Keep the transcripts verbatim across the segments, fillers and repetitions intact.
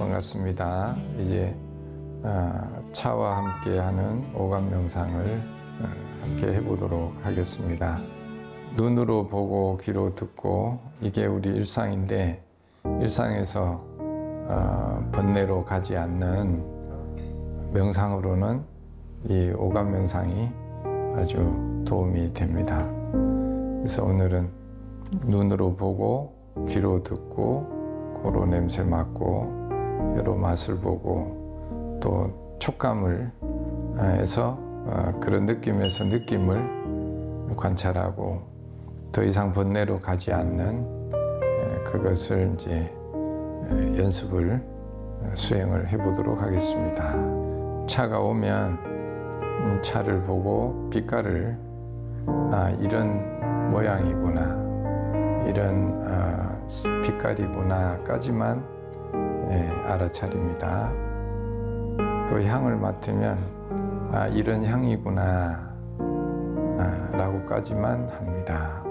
반갑습니다. 이제 차와 함께하는 오감 명상을 함께 해보도록 하겠습니다. 눈으로 보고 귀로 듣고 이게 우리 일상인데, 일상에서 번뇌로 가지 않는 명상으로는 이 오감 명상이 아주 도움이 됩니다. 그래서 오늘은 눈으로 보고 귀로 듣고 코로 냄새 맡고 혀로 맛을 보고 또 촉감을 해서 그런 느낌에서 느낌을 관찰하고 더 이상 번뇌로 가지 않는 그것을 이제 연습을 수행을 해보도록 하겠습니다. 차가 오면 차를 보고 빛깔을 아, 이런 모양이구나, 이런 어, 빛깔이구나까지만 예, 알아차립니다. 또 향을 맡으면 아, 이런 향이구나 아, 라고까지만 합니다.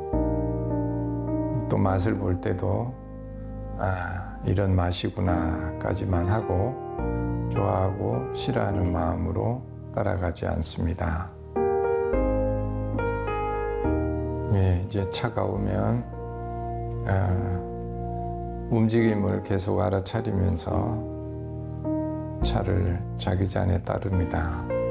또 맛을 볼 때도 아, 이런 맛이구나까지만 하고 좋아하고 싫어하는 마음으로 따라가지 않습니다. 예, 이제 차가 오면 아, 움직임을 계속 알아차리면서 차를 자기 전에 따릅니다.